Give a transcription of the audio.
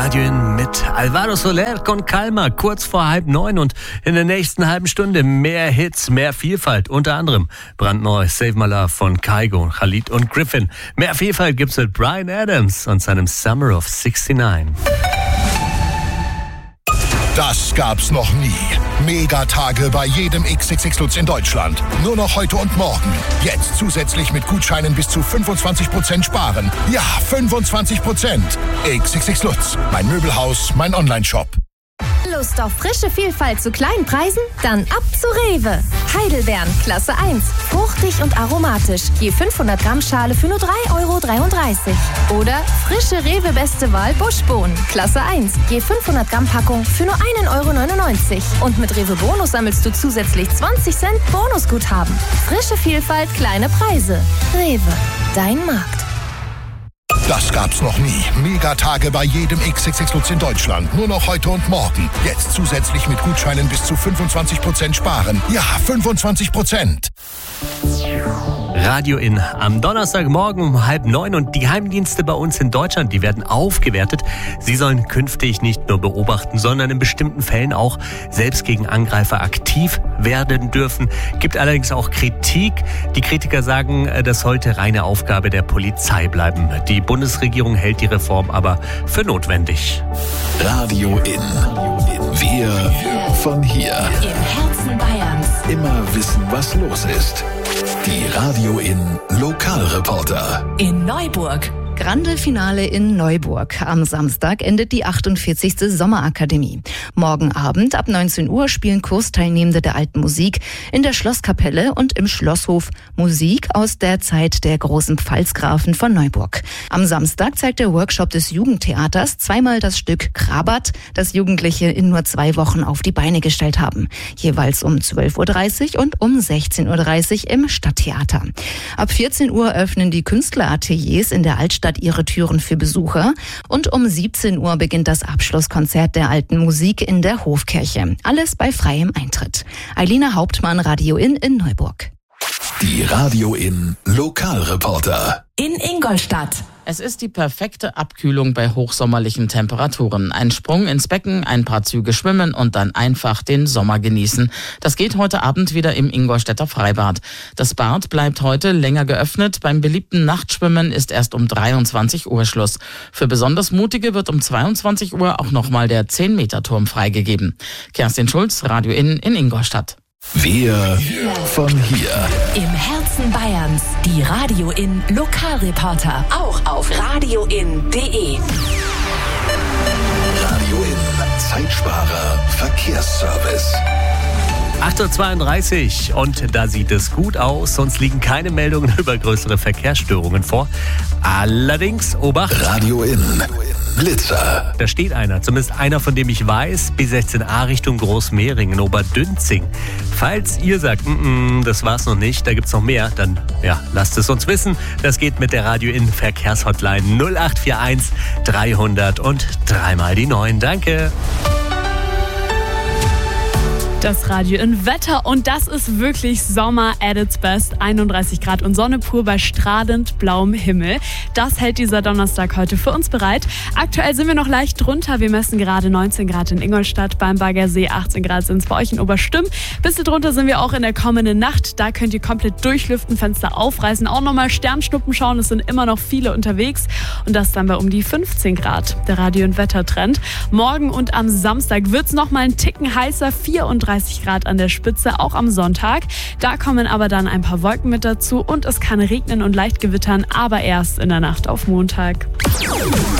Radio In mit Alvaro Soler con Calma, kurz vor 8:30 und in der nächsten halben Stunde mehr Hits, mehr Vielfalt, unter anderem brandneu Save My Love von Kygo, Khalid und Griffin. Mehr Vielfalt gibt's mit Bryan Adams und seinem Summer of 69. Das gab's noch nie. Megatage bei jedem XXX Lutz in Deutschland. Nur noch heute und morgen. Jetzt zusätzlich mit Gutscheinen bis zu 25% sparen. Ja, 25%. XXX Lutz. Mein Möbelhaus, mein Onlineshop. Lust auf frische Vielfalt zu kleinen Preisen? Dann ab zu Rewe. Heidelbeeren, Klasse 1. Fruchtig und aromatisch. Je 500 Gramm Schale für nur 3,33 €. Oder frische Rewe Beste Wahl Buschbohnen, Klasse 1. Je 500 Gramm Packung für nur 1,99 €. Und mit Rewe Bonus sammelst du zusätzlich 20 Cent Bonusguthaben. Frische Vielfalt, kleine Preise. Rewe, dein Markt. Das gab's noch nie. Megatage bei jedem XXX Lutz in Deutschland. Nur noch heute und morgen. Jetzt zusätzlich mit Gutscheinen bis zu 25% sparen. Ja, 25%. Radio In am Donnerstagmorgen um 8:30 und die Geheimdienste bei uns in Deutschland, die werden aufgewertet. Sie sollen künftig nicht nur beobachten, sondern in bestimmten Fällen auch selbst gegen Angreifer aktiv werden dürfen. Gibt allerdings auch Kritik. Die Kritiker sagen, das sollte reine Aufgabe der Polizei bleiben. Die Bundesregierung hält die Reform aber für notwendig. Radio In. Wir von hier. Im Herzen Bayerns. Immer wissen, was los ist. Die Radio In Lokalreporter. In Neuburg. Grande Finale in Neuburg. Am Samstag endet die 48. Sommerakademie. Morgen Abend ab 19 Uhr spielen Kursteilnehmende der alten Musik in der Schlosskapelle und im Schlosshof Musik aus der Zeit der großen Pfalzgrafen von Neuburg. Am Samstag zeigt der Workshop des Jugendtheaters zweimal das Stück Krabat, das Jugendliche in nur 2 Wochen auf die Beine gestellt haben. Jeweils um 12:30 Uhr und um 16:30 Uhr im Stadttheater. Ab 14 Uhr öffnen die Künstlerateliers in der Altstadt ihre Türen für Besucher und um 17 Uhr beginnt das Abschlusskonzert der alten Musik in der Hofkirche. Alles bei freiem Eintritt. Eilina Hauptmann, Radio In Neuburg. Die Radio In Lokalreporter. In Ingolstadt. Es ist die perfekte Abkühlung bei hochsommerlichen Temperaturen. Ein Sprung ins Becken, ein paar Züge schwimmen und dann einfach den Sommer genießen. Das geht heute Abend wieder im Ingolstädter Freibad. Das Bad bleibt heute länger geöffnet. Beim beliebten Nachtschwimmen ist erst um 23 Uhr Schluss. Für besonders Mutige wird um 22 Uhr auch nochmal der 10-Meter-Turm freigegeben. Kerstin Schulz, Radio In Ingolstadt. Wir von hier. Im Herzen Bayerns. Die Radio In Lokalreporter. Auch auf radioin.de. Radio In Zeitsparer Verkehrsservice. 8:32 Uhr und da sieht es gut aus, sonst liegen keine Meldungen über größere Verkehrsstörungen vor. Allerdings, Obacht! Radio In Blitzer. Da steht einer, zumindest einer, von dem ich weiß, B16a Richtung Großmehringen, Oberdünzing. Falls ihr sagt, das war's noch nicht, da gibt's noch mehr, dann lasst es uns wissen. Das geht mit der Radio In Verkehrshotline 0841 300 und 3x9. Danke. Das Radio In Wetter und das ist wirklich Sommer at its best. 31 Grad und Sonne pur bei strahlend blauem Himmel. Das hält dieser Donnerstag heute für uns bereit. Aktuell sind wir noch leicht drunter. Wir messen gerade 19 Grad in Ingolstadt, beim Baggersee 18 Grad sind es bei euch in Oberstimm. Bisschen drunter sind wir auch in der kommenden Nacht. Da könnt ihr komplett durchlüften, Fenster aufreißen, auch nochmal Sternschnuppen schauen. Es sind immer noch viele unterwegs und das dann bei um die 15 Grad. Der Radio In Wettertrend. Morgen und am Samstag wird es nochmal einen Ticken heißer, 34 Grad an der Spitze, auch am Sonntag. Da kommen aber dann ein paar Wolken mit dazu und es kann regnen und leicht gewittern, aber erst in der Nacht auf Montag.